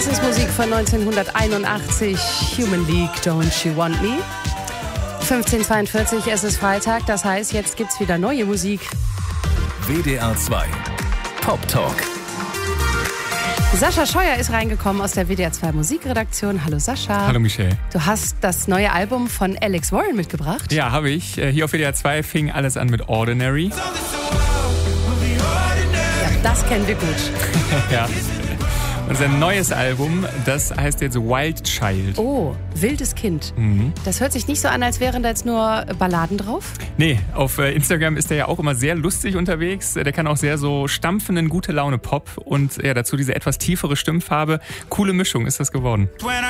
Das ist Musik von 1981, Human League, Don't You Want Me? 15:42, es ist Freitag, das heißt, jetzt gibt's wieder neue Musik. WDR 2 Pop Talk. Sascha Scheuer ist reingekommen aus der WDR 2 Musikredaktion. Hallo Sascha. Hallo Michelle. Du hast das neue Album von Alex Warren mitgebracht. Ja, habe ich. Hier auf WDR 2 fing alles an mit Ordinary. Ja, das kennen wir gut. Ja. Und sein neues Album, das heißt jetzt Wild Child. Oh, wildes Kind. Das hört sich nicht so an, als wären da jetzt nur Balladen drauf. Nee, auf Instagram ist er ja auch immer sehr lustig unterwegs. Der kann auch sehr so stampfenden, gute Laune Pop und ja, dazu diese etwas tiefere Stimmfarbe. Coole Mischung ist das geworden.